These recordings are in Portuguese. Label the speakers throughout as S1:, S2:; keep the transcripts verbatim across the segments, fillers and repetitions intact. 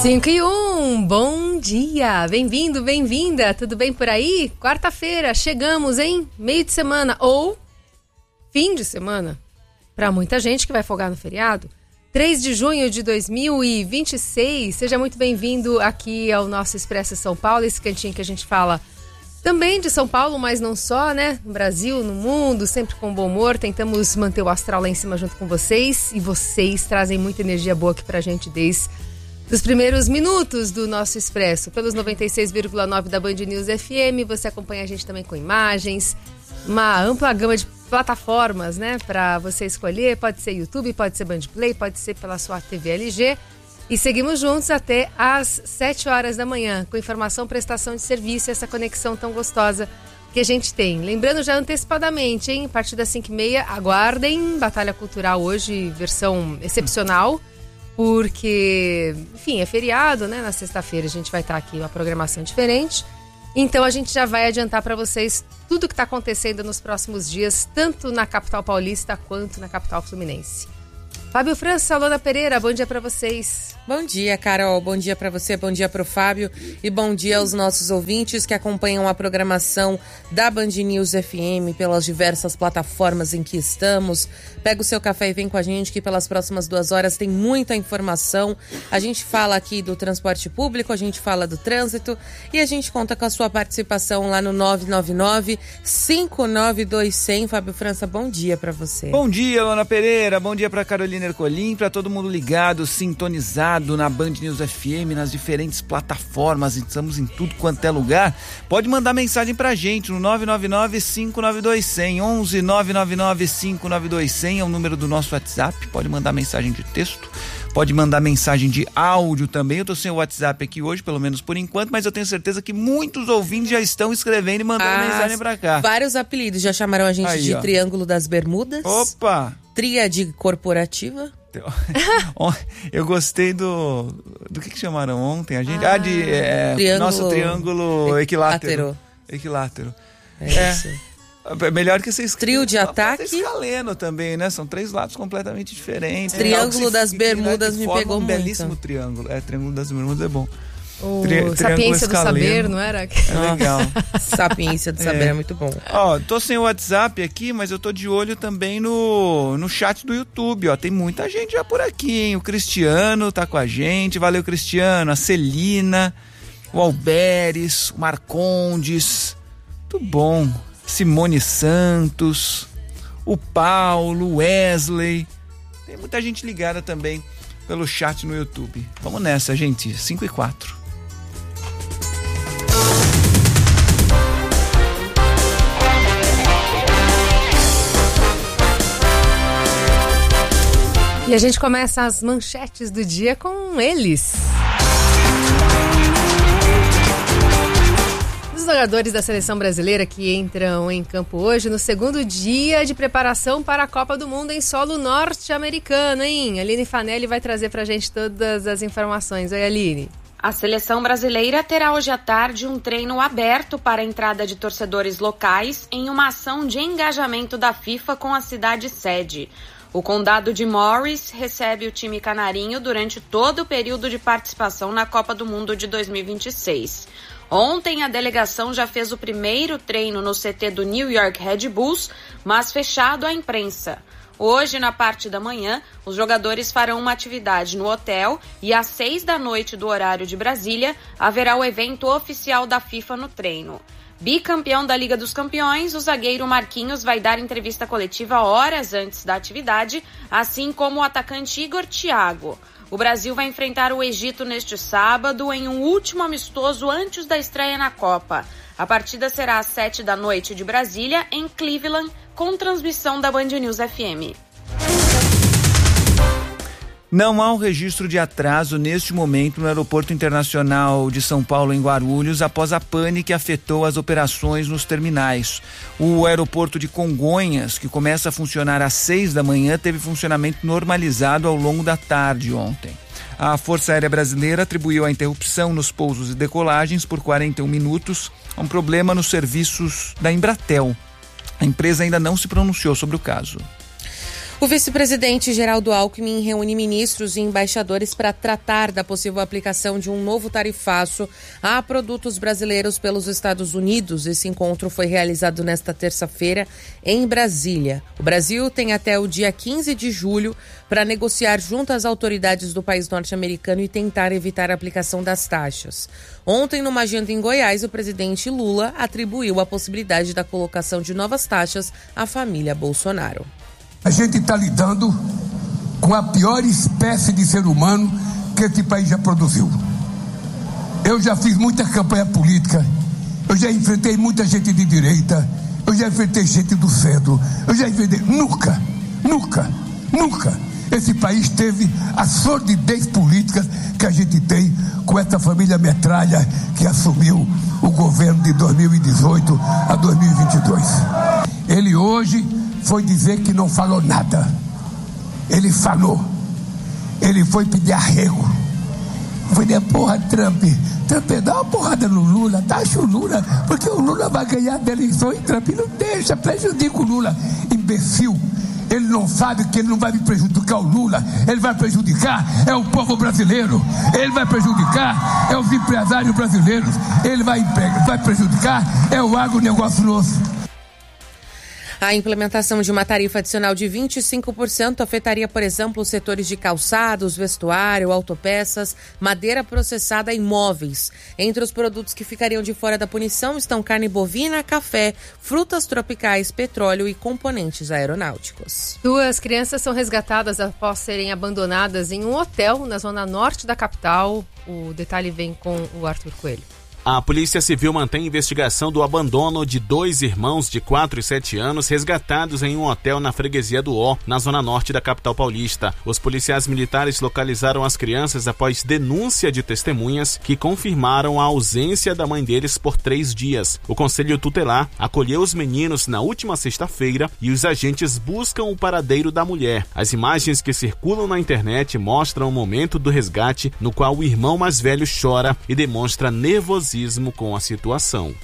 S1: cinco e um, bom dia, bem-vindo, bem-vinda, tudo bem por aí? Quarta-feira, chegamos, hein? Meio de semana ou fim de semana, para muita gente que vai folgar no feriado. três de junho de dois mil e vinte e seis, seja muito bem-vindo aqui ao nosso Expresso São Paulo, esse cantinho que a gente fala também de São Paulo, mas não só, né? No Brasil, no mundo, sempre com bom humor, tentamos manter o astral lá em cima junto com vocês e vocês trazem muita energia boa aqui pra gente desde dos primeiros minutos do nosso Expresso, pelos noventa e seis vírgula nove da Band News F M. Você acompanha a gente também com imagens, uma ampla gama de plataformas, né, para você escolher. Pode ser YouTube, pode ser Band Play, pode ser pela sua T V L G. E seguimos juntos até às sete horas da manhã, com informação, prestação de serviço, essa conexão tão gostosa que a gente tem. Lembrando já antecipadamente, hein, a partir das cinco e meia, aguardem Batalha Cultural hoje, versão excepcional. Porque, enfim, é feriado, né? Na sexta-feira a gente vai estar aqui, uma programação diferente. Então a gente já vai adiantar para vocês tudo que está acontecendo nos próximos dias, tanto na capital paulista quanto na capital fluminense. Fábio França, Alona Pereira, bom dia para vocês.
S2: Bom dia, Carol. Bom dia para você, bom dia para o Fábio e bom dia aos nossos ouvintes que acompanham a programação da Band News F M pelas diversas plataformas em que estamos. Pega o seu café e vem com a gente que pelas próximas duas horas tem muita informação. A gente fala aqui do transporte público, a gente fala do trânsito e a gente conta com a sua participação lá no nove nove nove, cinco nove dois, zero zero. Fábio França, bom dia para você.
S3: Bom dia, Alona Pereira, bom dia para Carolina Ercolim, para todo mundo ligado, sintonizado na Band News F M, nas diferentes plataformas, estamos em tudo quanto é lugar. Pode mandar mensagem pra gente no nove nove nove, cinco nove dois, zero zero, onze nove nove nove, cinco nove dois, zero zero, é o número do nosso WhatsApp. Pode mandar mensagem de texto, pode mandar mensagem de áudio também. Eu tô sem o WhatsApp aqui hoje, pelo menos por enquanto, mas eu tenho certeza que muitos ouvintes já estão escrevendo e mandando ah, mensagem pra cá.
S2: Vários apelidos, já chamaram a gente Aí, de ó. Triângulo das Bermudas.
S3: Opa!
S2: Tríade corporativa.
S3: Eu gostei do... Do que que chamaram ontem? A gente, ah, ah de... É, triângulo, nosso triângulo equilátero. Equilátero.
S2: É, é isso.
S3: É melhor que você escreve.
S2: Trio de ataque.
S3: Escaleno também, né? São três lados completamente diferentes.
S2: Triângulo das Bermudas me pegou
S3: um
S2: muito.
S3: belíssimo triângulo. É, Triângulo das Bermudas é bom.
S1: O Tri- Sapiência do Saber, não era?
S3: É legal.
S2: Sapiência do Saber é. é muito bom.
S3: Ó, tô sem o WhatsApp aqui, mas eu tô de olho também no, no chat do YouTube, ó. Tem muita gente já por aqui, hein? O Cristiano tá com a gente. Valeu, Cristiano. A Celina, o Alberes, o Marcondes. Muito bom. Simone Santos, o Paulo, o Wesley. Tem muita gente ligada também pelo chat no YouTube. Vamos nessa, gente. cinco e quatro.
S1: E a gente começa as manchetes do dia com eles. Os jogadores da seleção brasileira que entram em campo hoje no segundo dia de preparação para a Copa do Mundo em solo norte-americano, hein? Aline Fanelli vai trazer pra gente todas as informações. Oi, Aline.
S4: A seleção brasileira terá hoje à tarde um treino aberto para a entrada de torcedores locais em uma ação de engajamento da FIFA com a cidade sede. O condado de Morris recebe o time canarinho durante todo o período de participação na Copa do Mundo de dois mil e vinte e seis. Ontem, a delegação já fez o primeiro treino no C T do New York Red Bulls, mas fechado à imprensa. Hoje, na parte da manhã, os jogadores farão uma atividade no hotel e às seis da noite do horário de Brasília, haverá o evento oficial da FIFA no treino. Bicampeão da Liga dos Campeões, o zagueiro Marquinhos vai dar entrevista coletiva horas antes da atividade, assim como o atacante Igor Thiago. O Brasil vai enfrentar o Egito neste sábado em um último amistoso antes da estreia na Copa. A partida será às sete da noite de Brasília, em Cleveland, com transmissão da Band News F M.
S3: Não há um registro de atraso neste momento no Aeroporto Internacional de São Paulo, em Guarulhos, após a pane que afetou as operações nos terminais. O aeroporto de Congonhas, que começa a funcionar às seis da manhã, teve funcionamento normalizado ao longo da tarde ontem. A Força Aérea Brasileira atribuiu a interrupção nos pousos e decolagens por quarenta e um minutos a um problema nos serviços da Embratel. A empresa ainda não se pronunciou sobre o caso.
S2: O vice-presidente Geraldo Alckmin reúne ministros e embaixadores para tratar da possível aplicação de um novo tarifaço a produtos brasileiros pelos Estados Unidos. Esse encontro foi realizado nesta terça-feira em Brasília. O Brasil tem até o dia quinze de julho para negociar junto às autoridades do país norte-americano e tentar evitar a aplicação das taxas. Ontem, numa agenda em Goiás, o presidente Lula atribuiu a possibilidade da colocação de novas taxas à família Bolsonaro.
S5: A gente está lidando com a pior espécie de ser humano que esse país já produziu. Eu já fiz muita campanha política, eu já enfrentei muita gente de direita, eu já enfrentei gente do centro, eu já enfrentei... Nunca, nunca, nunca esse país teve a sordidez política que a gente tem com essa família metralha que assumiu o governo de dois mil e dezoito a dois mil e vinte e dois. Ele hoje... foi dizer que não falou nada. Ele falou. Ele foi pedir arrego. Foi dizer, porra, Trump, Trump, dá uma porrada no Lula, taxa o Lula, porque o Lula vai ganhar da eleição e Trump não deixa, prejudica o Lula. Imbecil. Ele não sabe que ele não vai me prejudicar o Lula, ele vai prejudicar é o povo brasileiro, ele vai prejudicar é os empresários brasileiros, ele vai, vai prejudicar é o agronegócio nosso.
S2: A implementação de uma tarifa adicional de vinte e cinco por cento afetaria, por exemplo, os setores de calçados, vestuário, autopeças, madeira processada e móveis. Entre os produtos que ficariam de fora da punição estão carne bovina, café, frutas tropicais, petróleo e componentes aeronáuticos.
S1: Duas crianças são resgatadas após serem abandonadas em um hotel na zona norte da capital. O detalhe vem com o Arthur Coelho.
S6: A Polícia Civil mantém investigação do abandono de dois irmãos de quatro e sete anos resgatados em um hotel na freguesia do Ó, na zona norte da capital paulista. Os policiais militares localizaram as crianças após denúncia de testemunhas que confirmaram a ausência da mãe deles por três dias. O Conselho Tutelar acolheu os meninos na última sexta-feira e os agentes buscam o paradeiro da mulher. As imagens que circulam na internet mostram o momento do resgate, no qual o irmão mais velho chora e demonstra nervosismo com a situação.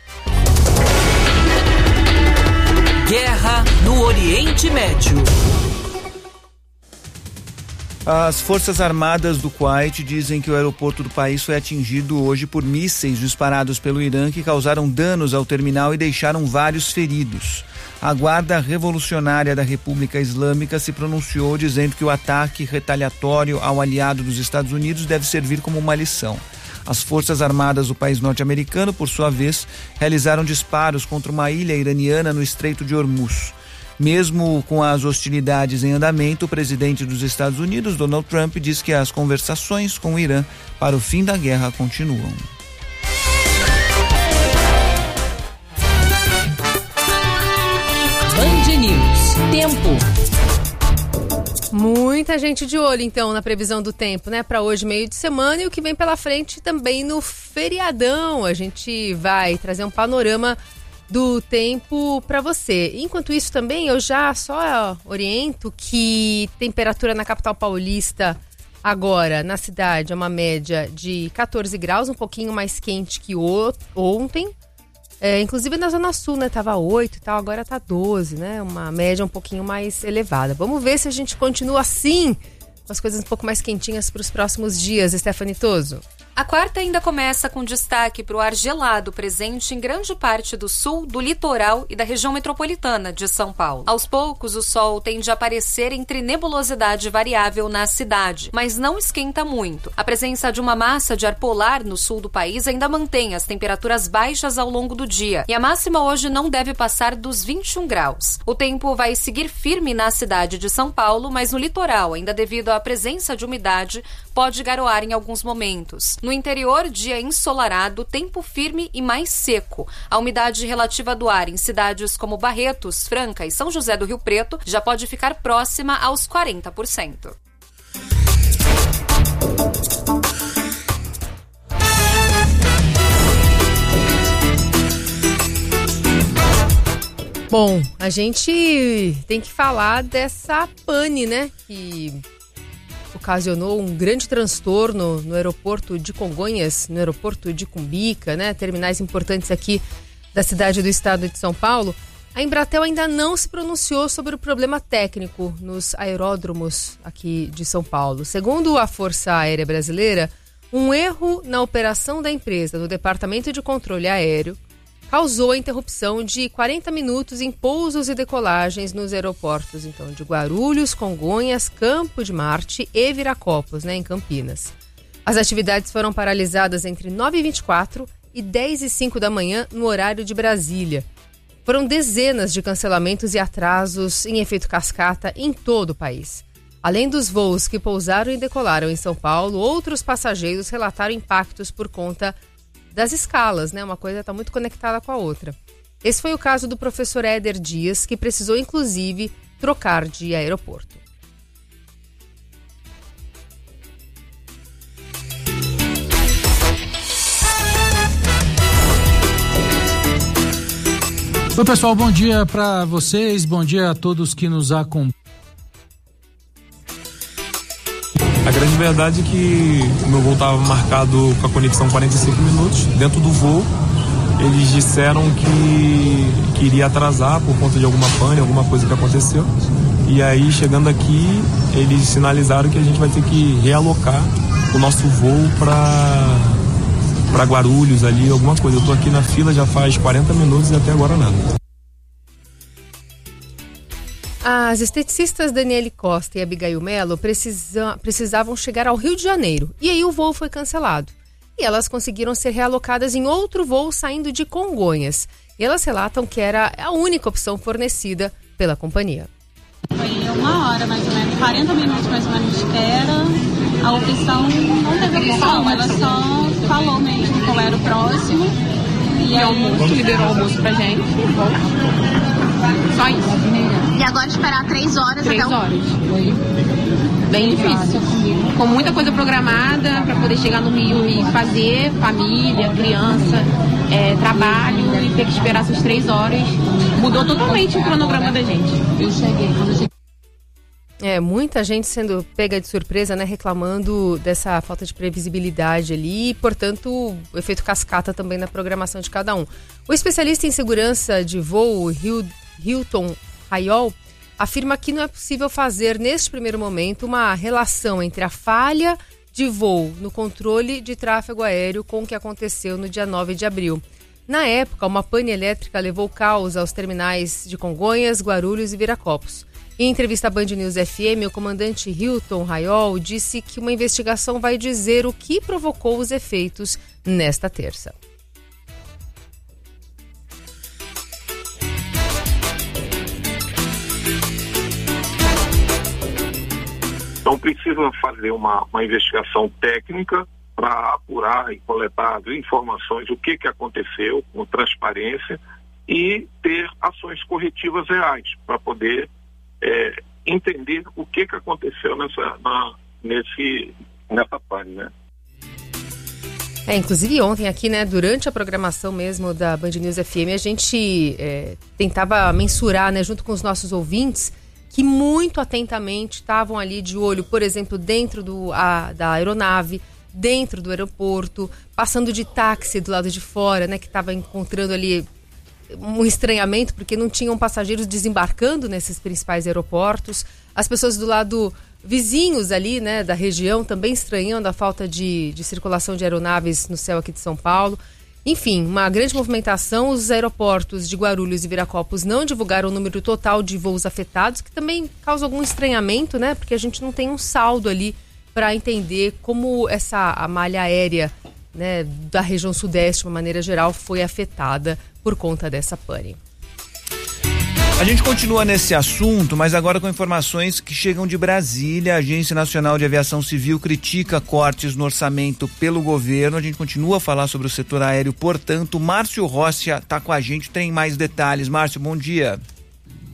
S7: Guerra no Oriente Médio.
S3: As Forças Armadas do Kuwait dizem que o aeroporto do país foi atingido hoje por mísseis disparados pelo Irã que causaram danos ao terminal e deixaram vários feridos. A Guarda Revolucionária da República Islâmica se pronunciou dizendo que o ataque retaliatório ao aliado dos Estados Unidos deve servir como uma lição. As Forças Armadas do país norte-americano, por sua vez, realizaram disparos contra uma ilha iraniana no Estreito de Hormuz. Mesmo com as hostilidades em andamento, o presidente dos Estados Unidos, Donald Trump, diz que as conversações com o Irã para o fim da guerra continuam.
S7: Band News. Tempo.
S1: Muita gente de olho, então, na previsão do tempo, né? Para hoje, meio de semana, e o que vem pela frente também no feriadão. A gente vai trazer um panorama do tempo para você. Enquanto isso também, eu já só oriento que temperatura na capital paulista agora, na cidade, é uma média de catorze graus, um pouquinho mais quente que o, ontem. É, inclusive na Zona Sul, né? Tava oito e tal, agora tá doze, né? Uma média um pouquinho mais elevada. Vamos ver se a gente continua assim, com as coisas um pouco mais quentinhas para os próximos dias, Stephanie Toso.
S8: A quarta ainda começa com destaque para o ar gelado presente em grande parte do sul, do litoral e da região metropolitana de São Paulo. Aos poucos, o sol tende a aparecer entre nebulosidade variável na cidade, mas não esquenta muito. A presença de uma massa de ar polar no sul do país ainda mantém as temperaturas baixas ao longo do dia, e a máxima hoje não deve passar dos vinte e um graus. O tempo vai seguir firme na cidade de São Paulo, mas no litoral, ainda devido à presença de umidade, pode garoar em alguns momentos. No interior, dia ensolarado, tempo firme e mais seco. A umidade relativa do ar em cidades como Barretos, Franca e São José do Rio Preto já pode ficar próxima aos quarenta por cento.
S1: Bom, a gente tem que falar dessa pane, né? Que ocasionou um grande transtorno no aeroporto de Congonhas, no aeroporto de Cumbica, né? Terminais importantes aqui da cidade do estado de São Paulo. A Embratel ainda não se pronunciou sobre o problema técnico nos aeródromos aqui de São Paulo. Segundo a Força Aérea Brasileira, um erro na operação da empresa no Departamento de Controle Aéreo causou a interrupção de quarenta minutos em pousos e decolagens nos aeroportos então, de Guarulhos, Congonhas, Campo de Marte e Viracopos, né, em Campinas. As atividades foram paralisadas entre nove e vinte e quatro e dez e cinco da manhã no horário de Brasília. Foram dezenas de cancelamentos e atrasos em efeito cascata em todo o país. Além dos voos que pousaram e decolaram em São Paulo, outros passageiros relataram impactos por conta das escalas, né? Uma coisa está muito conectada com a outra. Esse foi o caso do professor Éder Dias, que precisou, inclusive, trocar de aeroporto.
S9: Oi, pessoal, bom dia para vocês, bom dia a todos que nos acompanham.
S10: A grande verdade é que o meu voo estava marcado com a conexão quarenta e cinco minutos. Dentro do voo, eles disseram que, que iria atrasar por conta de alguma pane, alguma coisa que aconteceu. E aí, chegando aqui, eles sinalizaram que a gente vai ter que realocar o nosso voo para... para Guarulhos ali, alguma coisa. Eu tô aqui na fila já faz quarenta minutos e até agora nada.
S1: As esteticistas Daniele Costa e Abigail Mello precisa, precisavam chegar ao Rio de Janeiro. E aí o voo foi cancelado. E elas conseguiram ser realocadas em outro voo saindo de Congonhas. E elas relatam que era a única opção fornecida pela companhia.
S11: Foi uma hora mais ou menos, quarenta minutos mais ou menos de espera. A opção não teve opção, ela só falou mesmo qual era o próximo. E aí, almoço, liberou o almoço pra gente. Só isso.
S12: E agora esperar três horas
S11: três
S12: até o...
S11: horas. Foi bem difícil. Com muita coisa programada pra poder chegar no Rio e fazer família, criança, é, trabalho e ter que esperar essas três horas. Mudou totalmente o cronograma da gente. Eu cheguei, quando eu cheguei.
S1: É, muita gente sendo pega de surpresa, né, reclamando dessa falta de previsibilidade ali e, portanto, o efeito cascata também na programação de cada um. O especialista em segurança de voo, Hilton Hayol, afirma que não é possível fazer, neste primeiro momento, uma relação entre a falha de voo no controle de tráfego aéreo com o que aconteceu no dia nove de abril. Na época, uma pane elétrica levou caos aos terminais de Congonhas, Guarulhos e Viracopos. Em entrevista à Band News F M, o comandante Hilton Hayol disse que uma investigação vai dizer o que provocou os efeitos nesta terça.
S13: Então precisa fazer uma, uma investigação técnica para apurar e coletar as informações, o que, que aconteceu, com transparência, e ter ações corretivas reais para poder É, entender o que, que aconteceu nessa, na, nesse, nessa pane, né?
S1: É, inclusive ontem aqui, né, durante a programação mesmo da Band News F M, a gente é, tentava mensurar, né, junto com os nossos ouvintes, que muito atentamente estavam ali de olho, por exemplo, dentro do, a, da aeronave, dentro do aeroporto, passando de táxi do lado de fora, né, que estava encontrando ali um estranhamento, porque não tinham passageiros desembarcando nesses principais aeroportos. As pessoas do lado vizinhos ali, né, da região, também estranhando a falta de, de circulação de aeronaves no céu aqui de São Paulo. Enfim, uma grande movimentação. Os aeroportos de Guarulhos e Viracopos não divulgaram o número total de voos afetados, que também causa algum estranhamento, né, porque a gente não tem um saldo ali para entender como essa a malha aérea, né, da região sudeste, de uma maneira geral, foi afetada por conta dessa pane.
S3: A gente continua nesse assunto, mas agora com informações que chegam de Brasília. A Agência Nacional de Aviação Civil critica cortes no orçamento pelo governo. A gente continua a falar sobre o setor aéreo, portanto. Márcio Rossi está com a gente, tem mais detalhes. Márcio, bom dia.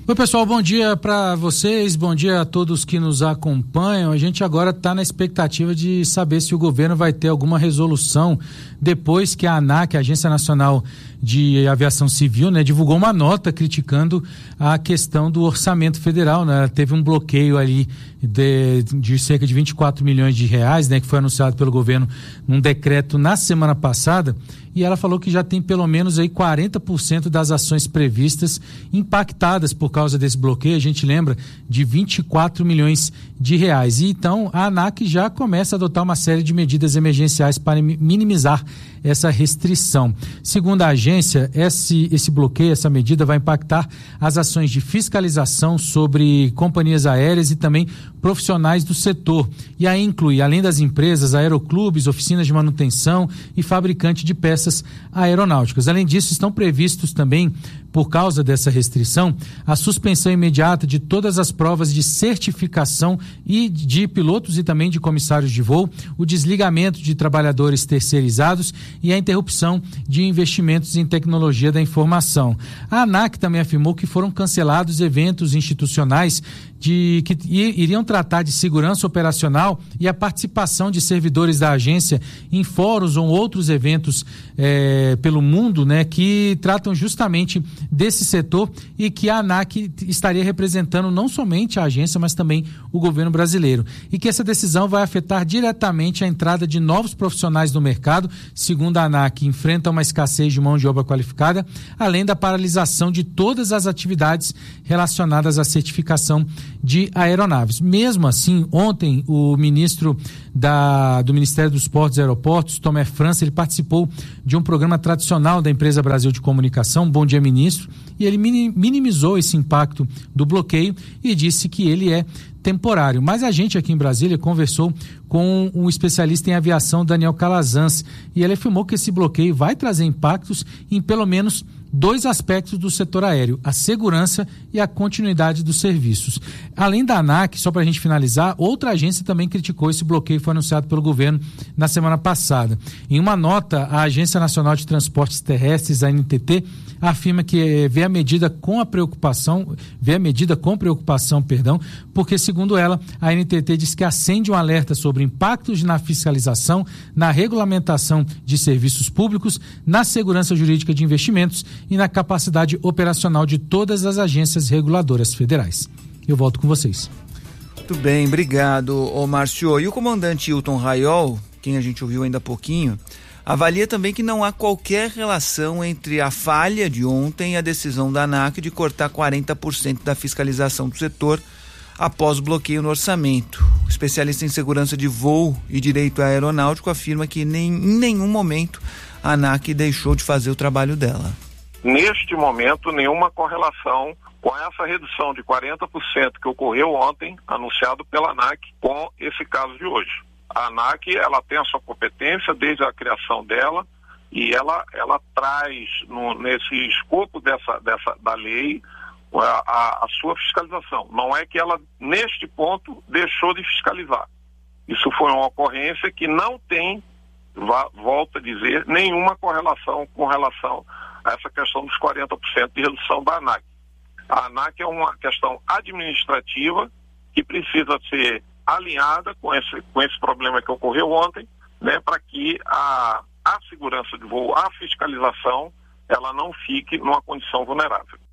S9: Oi, pessoal, bom dia para vocês, bom dia a todos que nos acompanham. A gente agora está na expectativa de saber se o governo vai ter alguma resolução depois que a ANAC, a Agência Nacional de Aviação Civil, né, divulgou uma nota criticando a questão do orçamento federal, né? Teve um bloqueio ali de, de cerca de vinte e quatro milhões de reais, né, que foi anunciado pelo governo num decreto na semana passada, e ela falou que já tem pelo menos aí quarenta por cento das ações previstas impactadas por causa desse bloqueio. A gente lembra de vinte e quatro milhões de reais. E então a ANAC já começa a adotar uma série de medidas emergenciais para minimizar essa restrição. Segundo a agência, esse, esse bloqueio, essa medida vai impactar as ações de fiscalização sobre companhias aéreas e também profissionais do setor. E aí inclui, além das empresas, aeroclubes, oficinas de manutenção e fabricante de peças aeronáuticas. Além disso, estão previstos também, por causa dessa restrição, a suspensão imediata de todas as provas de certificação e de pilotos e também de comissários de voo, o desligamento de trabalhadores terceirizados e a interrupção de investimentos em tecnologia da informação. A ANAC também afirmou que foram cancelados eventos institucionais de, que iriam tratar de segurança operacional e a participação de servidores da agência em fóruns ou outros eventos eh, pelo mundo, né, que tratam justamente desse setor e que a ANAC estaria representando não somente a agência, mas também o governo brasileiro. E que essa decisão vai afetar diretamente a entrada de novos profissionais no mercado, segundo a ANAC, enfrenta uma escassez de mão de obra qualificada, além da paralisação de todas as atividades relacionadas à certificação de aeronaves. Mesmo assim, ontem o ministro da, do Ministério dos Portos e Aeroportos, Tomé França, ele participou de um programa tradicional da Empresa Brasil de Comunicação, Bom Dia Ministro, e ele minimizou esse impacto do bloqueio e disse que ele é temporário. Mas a gente aqui em Brasília conversou com um especialista em aviação, Daniel Calazans, e ele afirmou que esse bloqueio vai trazer impactos em pelo menos dois aspectos do setor aéreo, a segurança e a continuidade dos serviços. Além da ANAC, só para a gente finalizar, outra agência também criticou esse bloqueio que foi anunciado pelo governo na semana passada. Em uma nota, a Agência Nacional de Transportes Terrestres, a A N T T, afirma que vê a medida com a preocupação, vê a medida com preocupação, perdão, porque, segundo ela, a A N T T diz que acende um alerta sobre impactos na fiscalização, na regulamentação de serviços públicos, na segurança jurídica de investimentos e na capacidade operacional de todas as agências reguladoras federais. Eu volto com vocês.
S3: Muito bem, obrigado, ô Márcio. E o comandante Hilton Raiol, quem a gente ouviu ainda há pouquinho, avalia também que não há qualquer relação entre a falha de ontem e a decisão da ANAC de cortar quarenta por cento da fiscalização do setor após o bloqueio no orçamento. O especialista em segurança de voo e direito aeronáutico afirma que nem, em nenhum momento a ANAC deixou de fazer o trabalho dela.
S13: Neste momento, nenhuma correlação com essa redução de quarenta por cento que ocorreu ontem, anunciado pela ANAC, com esse caso de hoje. A ANAC, ela tem a sua competência desde a criação dela e ela, ela traz no, nesse escopo dessa, dessa, da lei a, a, a sua fiscalização. Não é que ela, neste ponto, deixou de fiscalizar. Isso foi uma ocorrência que não tem, volto a dizer, nenhuma correlação com relação a essa questão dos quarenta por cento de redução da ANAC. A ANAC é uma questão administrativa que precisa ser alinhada com esse, com esse problema que ocorreu ontem, né, para que a, a segurança de voo, a fiscalização, ela não fique numa condição vulnerável.